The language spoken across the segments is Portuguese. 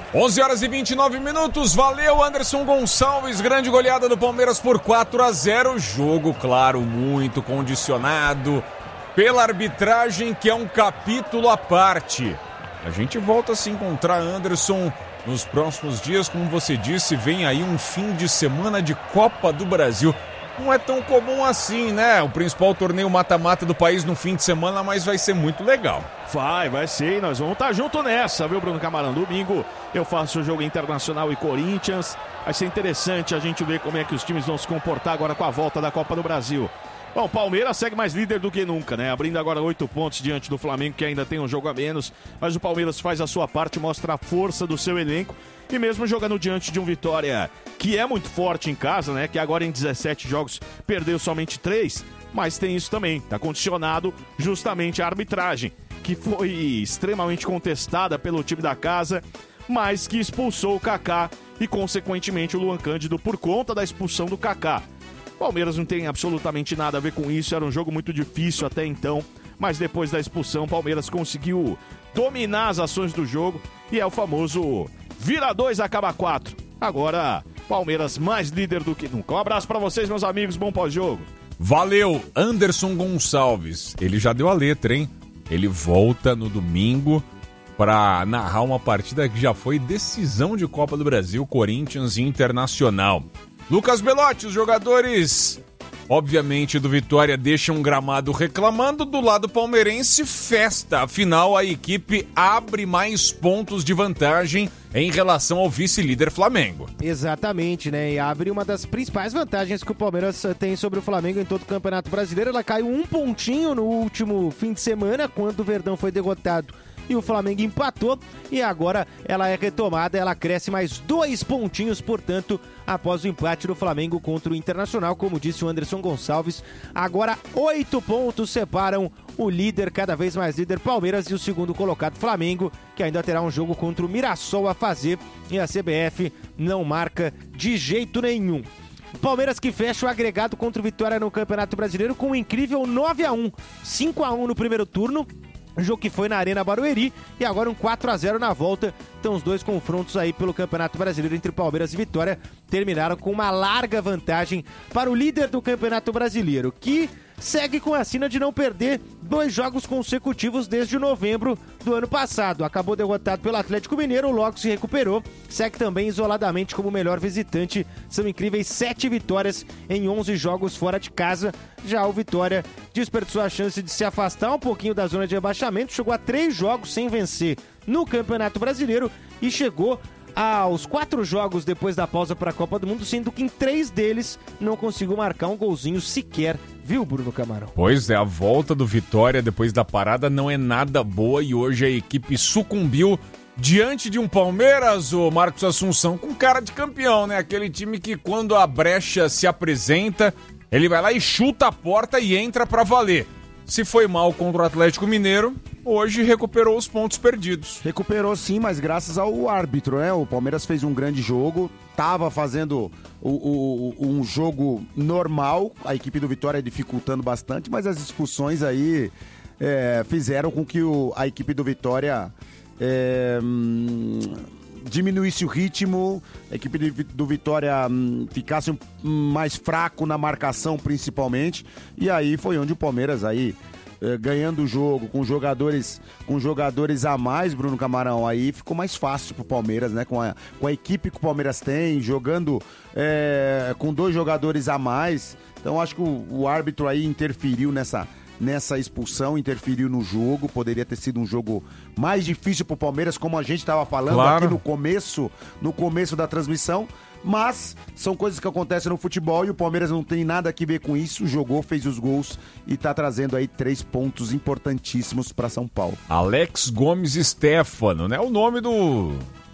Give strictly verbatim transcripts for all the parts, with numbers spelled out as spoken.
onze horas e vinte e nove minutos, valeu Anderson Gonçalves, grande goleada do Palmeiras por quatro a zero, jogo, claro, muito condicionado pela arbitragem, que é um capítulo à parte. A gente volta a se encontrar, Anderson, nos próximos dias, como você disse, vem aí um fim de semana de Copa do Brasil. Não é tão comum assim, né? O principal torneio mata-mata do país no fim de semana, mas vai ser muito legal. Vai, vai ser, nós vamos estar junto nessa, viu, Bruno Camarão? Domingo eu faço o jogo Internacional e Corinthians. Vai ser interessante a gente ver como é que os times vão se comportar agora com a volta da Copa do Brasil. Bom, o Palmeiras segue mais líder do que nunca, né? Abrindo agora oito pontos diante do Flamengo, que ainda tem um jogo a menos. Mas o Palmeiras faz a sua parte, mostra a força do seu elenco. E mesmo jogando diante de um Vitória que é muito forte em casa, né? Que agora em dezessete jogos perdeu somente três. Mas tem isso também, tá condicionado justamente à arbitragem, que foi extremamente contestada pelo time da casa, mas que expulsou o Kaká e, consequentemente, o Luan Cândido por conta da expulsão do Kaká. Palmeiras não tem absolutamente nada a ver com isso, era um jogo muito difícil até então, mas depois da expulsão, o Palmeiras conseguiu dominar as ações do jogo e é o famoso vira dois, acaba quatro. Agora, Palmeiras mais líder do que nunca. Um abraço pra vocês, meus amigos, bom pós-jogo. Valeu, Anderson Gonçalves. Ele já deu a letra, hein? Ele volta no domingo para narrar uma partida que já foi decisão de Copa do Brasil, Corinthians e Internacional. Lucas Belotti, os jogadores, obviamente, do Vitória deixam um gramado reclamando, do lado palmeirense, festa. Afinal, a equipe abre mais pontos de vantagem em relação ao vice-líder Flamengo. Exatamente, né? E abre uma das principais vantagens que o Palmeiras tem sobre o Flamengo em todo o Campeonato Brasileiro. Ela caiu um pontinho no último fim de semana, quando o Verdão foi derrotado e o Flamengo empatou, e agora ela é retomada, ela cresce mais dois pontinhos, portanto, após o empate do Flamengo contra o Internacional, como disse o Anderson Gonçalves. Agora oito pontos separam o líder, cada vez mais líder, Palmeiras, e o segundo colocado Flamengo, que ainda terá um jogo contra o Mirassol a fazer, e a C B F não marca de jeito nenhum. Palmeiras que fecha o agregado contra o Vitória no Campeonato Brasileiro com um incrível nove a um, cinco a um no primeiro turno, jogo que foi na Arena Barueri, e agora um quatro a zero na volta. Então os dois confrontos aí pelo Campeonato Brasileiro entre Palmeiras e Vitória terminaram com uma larga vantagem para o líder do Campeonato Brasileiro, que segue com a sina de não perder dois jogos consecutivos desde novembro do ano passado. Acabou derrotado pelo Atlético Mineiro, logo se recuperou, segue também isoladamente como melhor visitante. São incríveis sete vitórias em onze jogos fora de casa. Já o Vitória desperdiçou a chance de se afastar um pouquinho da zona de rebaixamento, chegou a três jogos sem vencer no Campeonato Brasileiro e chegou aos quatro jogos depois da pausa para a Copa do Mundo, sendo que em três deles não conseguiu marcar um golzinho sequer, viu, Bruno Camarão? Pois é, a volta do Vitória depois da parada não é nada boa e hoje a equipe sucumbiu diante de um Palmeiras, o Marcos Assunção, com cara de campeão, né? Aquele time que quando a brecha se apresenta, ele vai lá e chuta a porta e entra para valer. Se foi mal contra o Atlético Mineiro, hoje recuperou os pontos perdidos. Recuperou sim, mas graças ao árbitro, né? O Palmeiras fez um grande jogo, tava fazendo o, o, um jogo normal, a equipe do Vitória dificultando bastante, mas as expulsões aí é, fizeram com que o, a equipe do Vitória é, hum, diminuísse o ritmo, a equipe de, do Vitória hum, ficasse um, mais fraco na marcação principalmente, e aí foi onde o Palmeiras aí é, ganhando o jogo, com jogadores, com jogadores a mais, Bruno Camarão, aí ficou mais fácil pro Palmeiras, né? Com a, com a equipe que o Palmeiras tem, jogando é, com dois jogadores a mais. Então acho que o, o árbitro aí interferiu nessa, nessa expulsão, interferiu no jogo. Poderia ter sido um jogo mais difícil pro Palmeiras, como a gente estava falando claro. aqui no começo, no começo da transmissão. Mas são coisas que acontecem no futebol e o Palmeiras não tem nada a ver com isso. Jogou, fez os gols e tá trazendo aí três pontos importantíssimos para São Paulo. Alex Gomes Stefano, né? O nome do,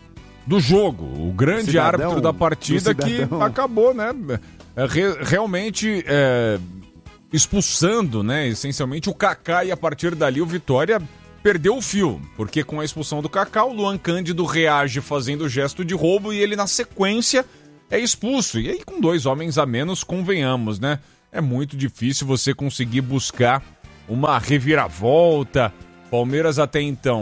do jogo, o grande cidadão, árbitro da partida que acabou, né? Re, realmente é, expulsando, né? Essencialmente o Kaká, e a partir dali o Vitória perdeu o fio, porque com a expulsão do Kaká, o Luan Cândido reage fazendo o gesto de roubo e ele na sequência é expulso. E aí com dois homens a menos, convenhamos, né? É muito difícil você conseguir buscar uma reviravolta. Palmeiras até então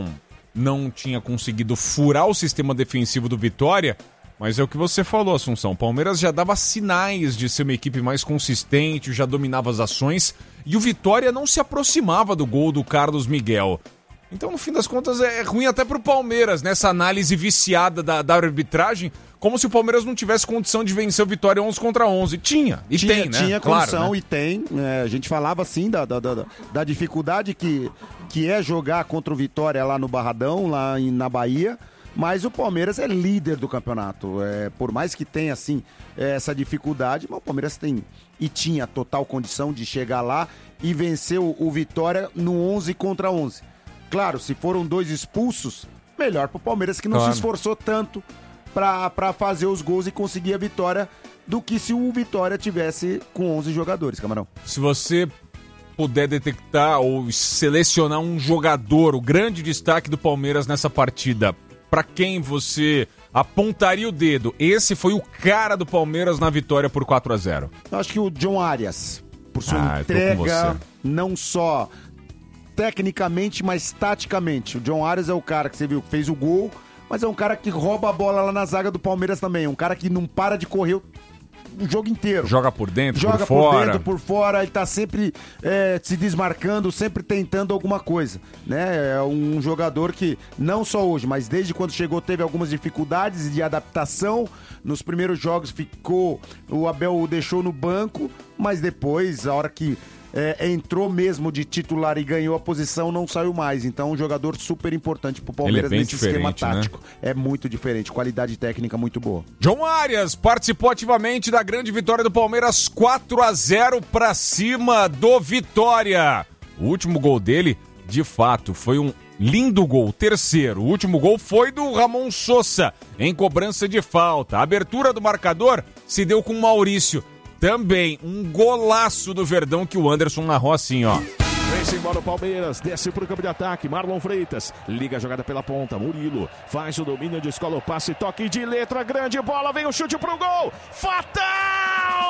não tinha conseguido furar o sistema defensivo do Vitória, mas é o que você falou, Assunção. O Palmeiras já dava sinais de ser uma equipe mais consistente, já dominava as ações, e o Vitória não se aproximava do gol do Carlos Miguel. Então, no fim das contas, é ruim até pro Palmeiras, nessa análise viciada da, da arbitragem, como se o Palmeiras não tivesse condição de vencer o Vitória onze contra onze. Tinha, e tinha, tem, né? Tinha claro, condição, né? E tem. É, a gente falava, assim, da, da, da, da dificuldade que, que é jogar contra o Vitória lá no Barradão, lá em, na Bahia. Mas o Palmeiras é líder do campeonato. É, por mais que tenha, assim, essa dificuldade, mas o Palmeiras tem e tinha total condição de chegar lá e vencer o, o Vitória no onze contra onze. Claro, se foram dois expulsos, melhor pro Palmeiras, que não claro. se esforçou tanto para fazer os gols e conseguir a vitória do que se o Vitória tivesse com onze jogadores, Camarão. Se você puder detectar ou selecionar um jogador, o grande destaque do Palmeiras nessa partida, para quem você apontaria o dedo? Esse foi o cara do Palmeiras na vitória por quatro a zero. Eu acho que o John Arias, por sua ah, entrega, não só tecnicamente, mas taticamente. O John Arias é o cara que você viu que fez o gol, mas é um cara que rouba a bola lá na zaga do Palmeiras também. É um cara que não para de correr o jogo inteiro. Joga por dentro, Joga por fora. Joga por dentro, por fora. Ele tá sempre é, se desmarcando, sempre tentando alguma coisa, né? É um jogador que, não só hoje, mas desde quando chegou teve algumas dificuldades de adaptação. Nos primeiros jogos ficou, o Abel o deixou no banco, mas depois, a hora que É, entrou mesmo de titular e ganhou a posição, não saiu mais. Então, um jogador super importante pro Palmeiras é nesse esquema tático. Né? É muito diferente, qualidade técnica muito boa. John Arias participou ativamente da grande vitória do Palmeiras, quatro a zero pra cima do Vitória. O último gol dele, de fato, foi um lindo gol, terceiro. O último gol foi do Ramon Sosa, em cobrança de falta. A abertura do marcador se deu com o Maurício. Também um golaço do Verdão que o Anderson narrou assim, ó. Vem-se embora o Palmeiras, desce pro campo de ataque, Marlon Freitas, liga a jogada pela ponta, Murilo, faz o domínio, descola o passe, toque de letra, grande bola, vem o chute pro gol, fatal!